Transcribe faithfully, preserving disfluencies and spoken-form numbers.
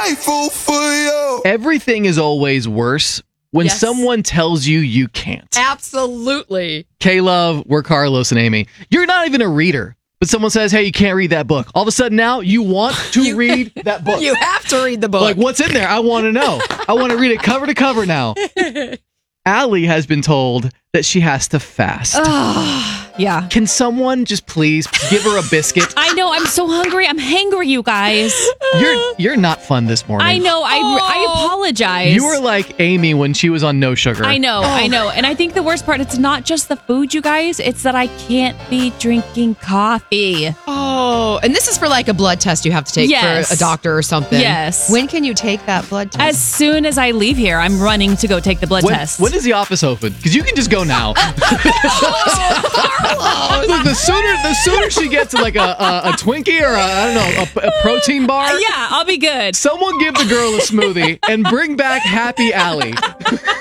grateful for you. Everything is always worse when Yes. someone tells you you can't. Absolutely. K-Love, we're Carlos and Amy. You're not even a reader, but someone says, hey, you can't read that book. All of a sudden now you want to You- read that book. You have to read the book. Like, what's in there? I want to know. I want to read it cover to cover now. Allie has been told that she has to fast. Yeah. Can someone just please give her a biscuit? I know. I'm so hungry. I'm hangry, you guys. You're you're not fun this morning. I know. I, I apologize. You were like Amy when she was on no sugar. I know. I know. And I think the worst part, it's not just the food, you guys. It's that I can't be drinking coffee. Oh, and this is for like a blood test you have to take Yes. for a doctor or something. Yes. When can you take that blood test? As soon as I leave here, I'm running to go take the blood When, test. when is the office open? Because you can just go now. Look, the sooner the sooner she gets like a, a, a Twinkie or a, I don't know a, a protein bar. yeah, I'll be good. Someone give the girl a smoothie and bring back Happy Allie.